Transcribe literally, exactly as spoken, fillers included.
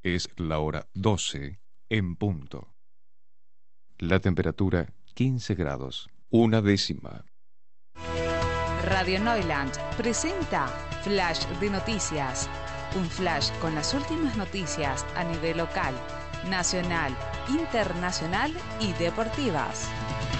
Es la hora doce en punto. La temperatura quince grados, una décima. Radio Neuland presenta Flash de Noticias. Un flash con las últimas noticias a nivel local, nacional, internacional y deportivas.